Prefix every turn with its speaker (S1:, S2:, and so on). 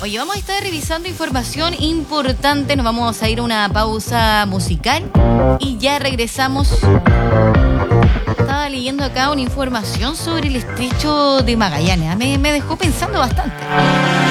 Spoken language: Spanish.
S1: Oye, vamos a estar revisando información importante. Nos vamos a ir a una pausa musical y ya regresamos. Estaba leyendo acá una información sobre el estrecho de Magallanes. Me dejó pensando bastante.